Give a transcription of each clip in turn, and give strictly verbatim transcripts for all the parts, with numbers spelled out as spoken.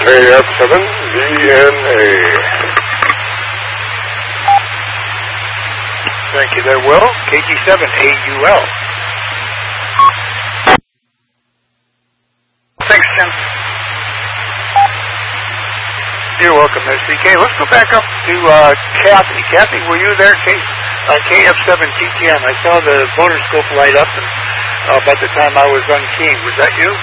K F seven V N A. Thank you there, Will. K G seven A U L. Thanks, Tim. You're welcome, S C K. Let's go back up to uh, Kathy. Kathy, were you there? K, uh, K F seven T T M. I saw the voter scope light up and, uh, by the time I was unkeyed. Was that you?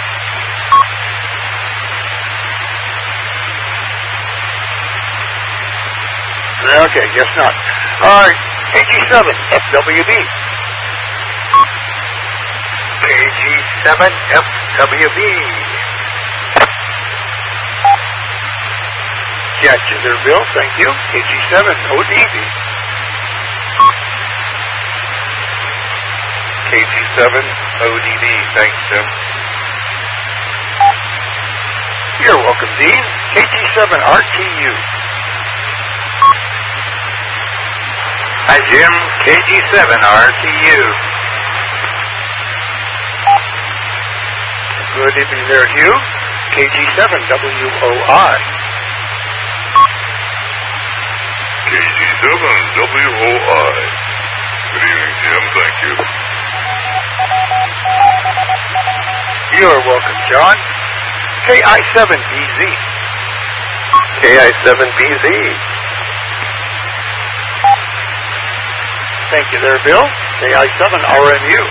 Okay, guess not. All right, K G seven F W B. K G seven F W B. Gotcha there, Bill. Thank you. K G seven O D B. K G seven O D B. Thanks, Jim. You're welcome, Dean. K G seven R T U. Hi, Jim. K G seven R T U. Good evening there, Hugh. K G seven W O I. K G seven W O I. Good evening, Jim. Thank you. You're welcome, John. K I seven B Z. K I seven B Z. Thank you there, Bill. K I seven R M U.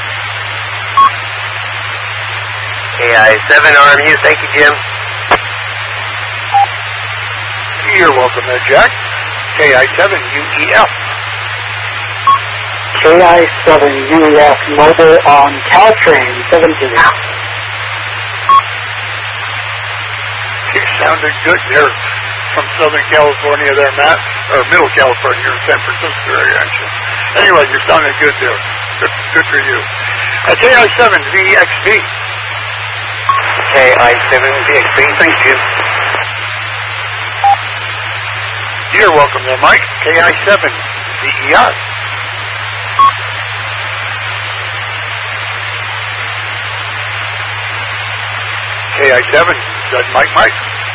K I seven R M U. Thank you, Jim. You're welcome there, Jack. K I seven U E F. K I seven U E F mobile on Caltrain seventeen. You sounded good there from Southern California there, Matt. Or Middle California, or San Francisco area, actually. Anyway, you're sounding good there. Good, good for you. Uh, K I seven V X B. K I seven V X B. Thank you. You're welcome there, Mike. K I seven V E I. K I seven said Mike Mike.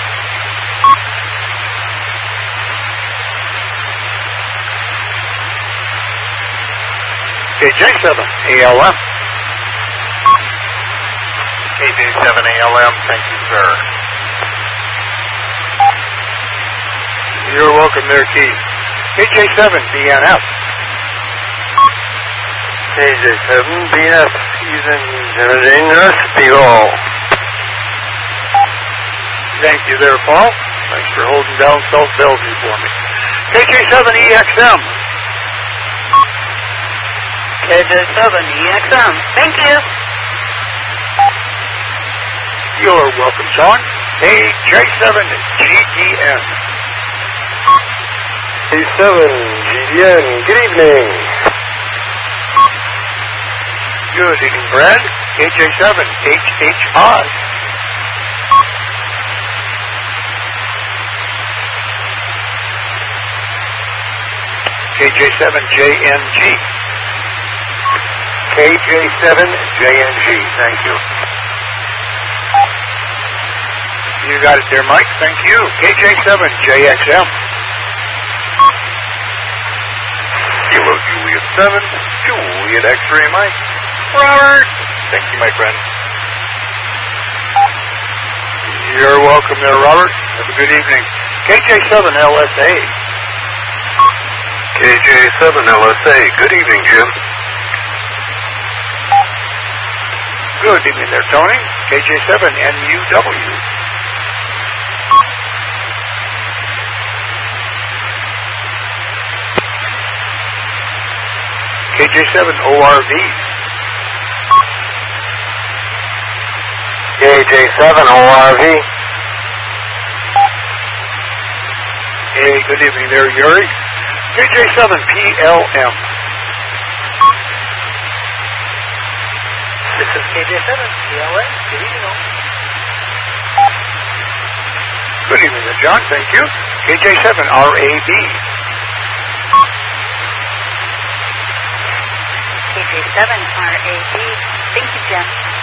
K J seven A L M. K J seven A L M. Thank you, sir. You're welcome there, Keith. K J seven B N F. K J seven B N F. Season generating recipe roll. Thank you there, Paul. Thanks for holding down South Bellevue for me. K J seven E X M. K J seven E X M. Thank you. You're welcome, John. K J seven G D N. K seven G D N. Good evening. Good evening, Brad. K J seven H H I. K J seven J N G. K J seven J N G. Thank you. You got it there, Mike. Thank you. K J seven J X M. Kilo Juliet seven. Juliet X-ray Mike. Robert. Thank you, my friend. You're welcome there, Robert. Have a good evening. K J seven L S A. K J seven L S A. Good evening, Jim. Good evening there, Tony. K J seven N U W. K J seven O R V. K J seven O R V. Hey, good evening there, Yuri. K J seven P L M. This is K J seven P L M. Good evening, all. Good evening there, John. Thank you. K J seven R A B. K J seven R A B. Thank you, Jim.